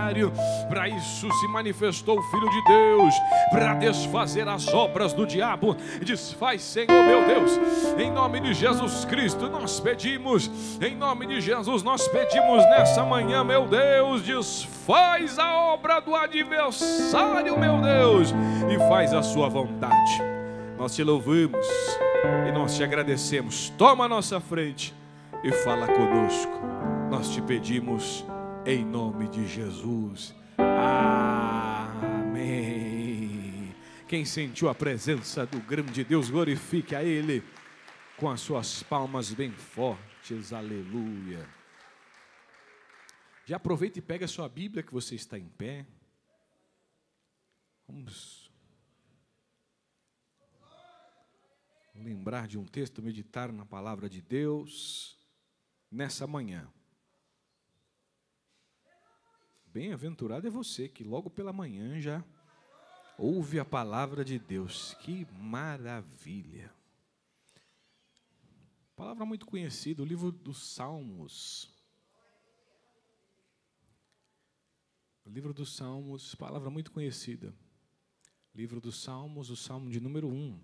necessário. Para isso se manifestou o Filho de Deus, para desfazer as obras do diabo. Desfaz, Senhor meu Deus, em nome de Jesus Cristo nós pedimos, em nome de Jesus nós pedimos nessa manhã, meu Deus, desfaz a obra do adversário, meu Deus, e faz a sua vontade. Nós te louvamos e nós te agradecemos. Toma a nossa frente e fala conosco. Nós te pedimos em nome de Jesus. Amém. Quem sentiu a presença do grande Deus, glorifique a Ele com as suas palmas bem fortes. Aleluia. Já aproveita e pega a sua Bíblia, que você está em pé. Vamos lembrar de um texto, meditar na palavra de Deus nessa manhã. Bem-aventurado é você que logo pela manhã já ouve a palavra de Deus. Que maravilha! Palavra muito conhecida, o livro dos Salmos. O livro dos Salmos, palavra muito conhecida. Livro dos Salmos, o Salmo de número 1.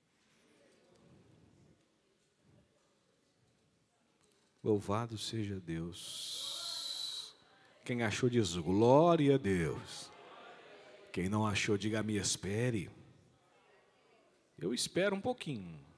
Louvado seja Deus. Quem achou diz glória a Deus. Quem não achou, diga me espere. Eu espero um pouquinho.